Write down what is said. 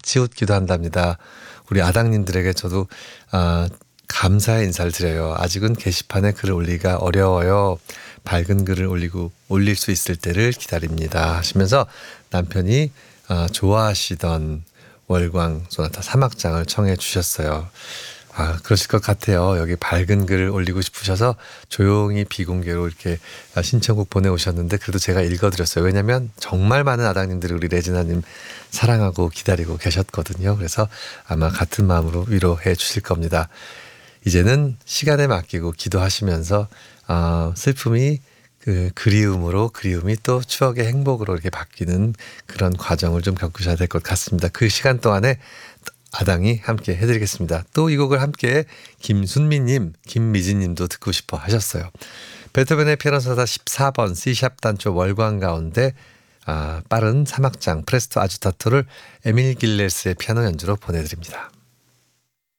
같이 웃기도 한답니다. 우리 아당님들에게 저도 감사의 인사를 드려요. 아직은 게시판에 글을 올리기가 어려워요. 밝은 글을 올릴 수 있을 때를 기다립니다 하시면서 남편이 좋아하시던 월광 소나타 사막장을 청해 주셨어요. 그러실 것 같아요. 여기 밝은 글을 올리고 싶으셔서 조용히 비공개로 이렇게 신청곡 보내오셨는데 그래도 제가 읽어드렸어요. 왜냐하면 정말 많은 아당님들이 우리 레지나님 사랑하고 기다리고 계셨거든요. 그래서 아마 같은 마음으로 위로해 주실 겁니다. 이제는 시간에 맡기고 기도하시면서 슬픔이 그 그리움으로, 그리움이 또 추억의 행복으로 이렇게 바뀌는 그런 과정을 좀 겪으셔야 될 것 같습니다. 그 시간 동안에 아당이 함께 해드리겠습니다. 또 이 곡을 함께 김순미님, 김미진님도 듣고 싶어 하셨어요. 베토벤의 피아노 소나타 14번 C샵 단조 월광 가운데 빠른 사막장 프레스토 아주타토를 에밀 길레스의 피아노 연주로 보내드립니다.